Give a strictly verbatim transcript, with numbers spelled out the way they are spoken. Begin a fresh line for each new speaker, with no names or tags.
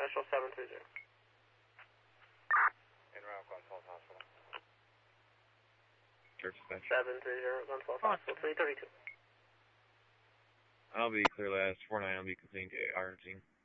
National seven three zero.
En route, Gonzales Hospital.
Church dispatch.
seven three zero, Gonzales Hospital, three thirty-two.
I'll be clear last, four nine, I'll be completing to Argentine.